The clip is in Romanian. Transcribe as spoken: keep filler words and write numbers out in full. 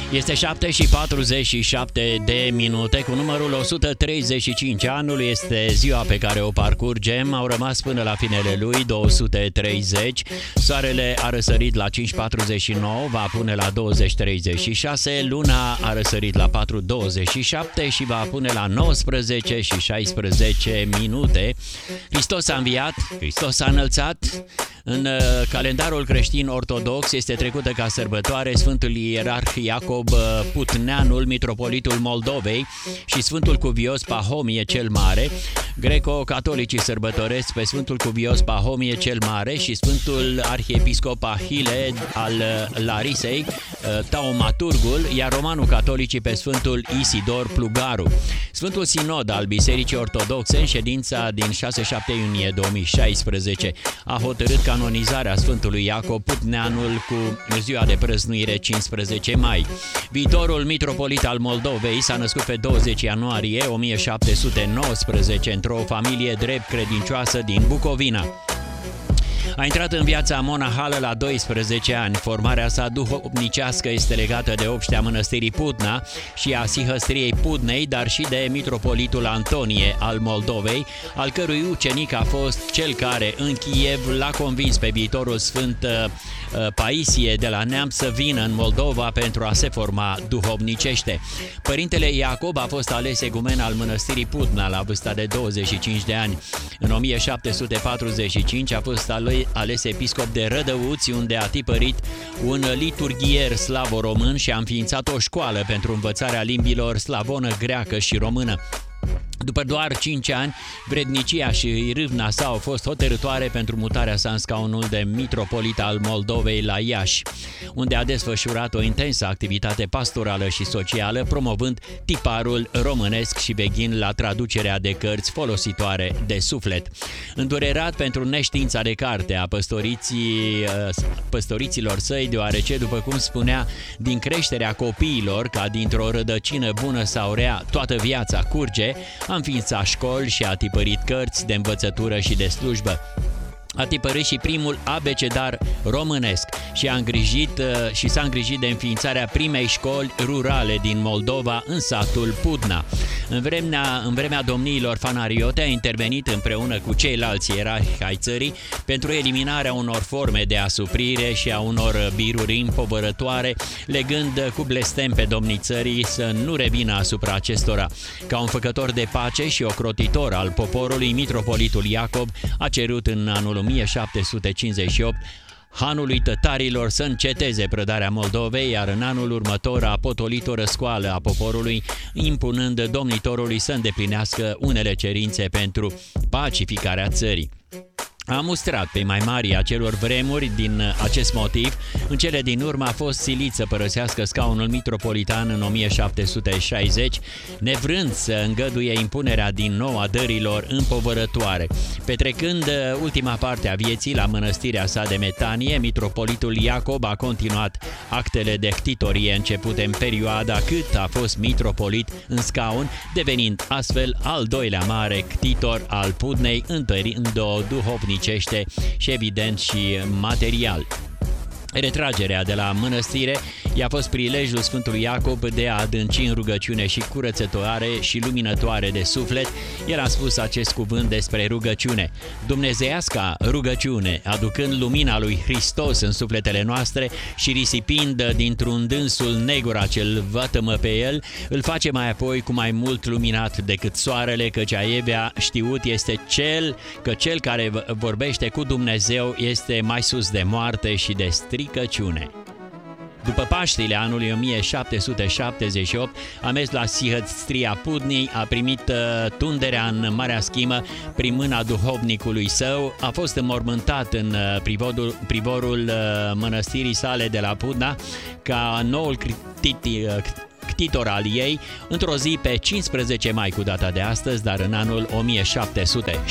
Este șapte și patruzeci și șapte de minute. Cu numărul o sută treizeci și cinci anul este ziua pe care o parcurgem. Au rămas până la finele lui două sute treizeci. Soarele a răsărit la cinci patruzeci și nouă, va pune la douăzeci treizeci și șase. Luna a răsărit la patru douăzeci și șapte și va pune la nouăsprezece și șaisprezece minute. Hristos a înviat, Hristos a înălțat. În calendarul creștin ortodox este trecută ca sărbătoare Sfântul Ierarh Iacob Putneanul, mitropolitul Moldovei, și Sfântul Cuvios Pahomie cel Mare. Greco-catolicii sărbătoresc pe Sfântul Cuvios Pahomie cel Mare și Sfântul Arhiepiscop Ahile al Larisei, Taumaturgul, iar romano-catolicii pe Sfântul Isidor Plugaru. Sfântul Sinod al Bisericii Ortodoxe, în ședința din șase șapte iunie două mii șaisprezece, a hotărât canonizarea Sfântului Iacob Putneanul cu ziua de prăznuire cincisprezece mai. Viitorul mitropolit al Moldovei s-a născut pe douăzeci ianuarie o mie șapte sute nouăsprezece într-o familie drept credincioasă din Bucovina. A intrat în viața monahală la doisprezece ani. Formarea sa duhovnicească este legată de obștea mănăstirii Pudna și a sihăstriei Pudnei, dar și de mitropolitul Antonie al Moldovei, al cărui ucenic a fost cel care în Kiev l-a convins pe viitorul sfânt Paisie de la Neam să vină în Moldova pentru a se forma duhovnicește. Părintele Iacob a fost ales egumen al mănăstirii Pudna la vârsta de douăzeci și cinci de ani. În o mie șapte sute patruzeci și cinci a fost ales episcop de Rădăuți, unde a tipărit un liturghier slavo-român și a înființat o școală pentru învățarea limbilor slavonă, greacă și română. După doar cinci ani, vrednicia și râvna sa au fost hotărâtoare pentru mutarea sa în scaunul de mitropolit al Moldovei la Iași, unde a desfășurat o intensă activitate pastorală și socială, promovând tiparul românesc și veghind la traducerea de cărți folositoare de suflet. Îndurerat pentru neștiința de carte a păstoriții, păstoriților săi, deoarece, după cum spunea, din creșterea copiilor, ca dintr-o rădăcină bună sau rea, toată viața curge, a înființat școli și a tipărit cărți de învățătură și de slujbă. A tipărit și primul abecedar românesc și a îngrijit și s-a îngrijit de înființarea primei școli rurale din Moldova, în satul Pudna. În vremea, în vremea domniilor fanariote a intervenit împreună cu ceilalți ierarhi ai țării pentru eliminarea unor forme de asuprire și a unor biruri împovărătoare, legând cu blestem pe domnii țării să nu revină asupra acestora. Ca un făcător de pace și ocrotitor al poporului, mitropolitul Iacob a cerut în anul o mie șapte sute cincizeci și opt hanului tătarilor să înceteze prădarea Moldovei, iar în anul următor a potolit o răscoală a poporului, impunând domnitorului să îndeplinească unele cerințe pentru pacificarea țării. A mustrat pe mai mari acelor vremuri din acest motiv. În cele din urmă a fost silit să părăsească scaunul mitropolitan în o mie șapte sute șaizeci, nevrând să îngăduie impunerea din nou a dărilor împovărătoare. Petrecând ultima parte a vieții la mănăstirea sa de Metanie, mitropolitul Iacob a continuat actele de ctitorie începute în perioada cât a fost mitropolit în scaun, devenind astfel al doilea mare ctitor al Pudnei, întărind-o duhovnicește și evident și material. Retragerea de la mănăstire i-a fost prilejul Sfântului Iacob de a adânci în rugăciune și curățătoare și luminătoare de suflet. El a spus acest cuvânt despre rugăciune: dumnezeiasca rugăciune, aducând lumina lui Hristos în sufletele noastre și risipind dintr-un dânsul negura ce-l vătămă pe el, îl face mai apoi cu mai mult luminat decât soarele, căci aievea știut este cel că cel care vorbește cu Dumnezeu este mai sus de moarte și de stricăciune. După Paștile anului o mie șapte sute șaptezeci și opt, a mers la sihăstria Pudnii, a primit uh, tunderea în Marea Schimă prin mâna duhovnicului său, a fost înmormântat în uh, privorul, privorul uh, mănăstirii sale de la Pudna ca noul criti, uh, ctitor al ei, într-o zi pe cincisprezece mai cu data de astăzi, dar în anul o mie șapte sute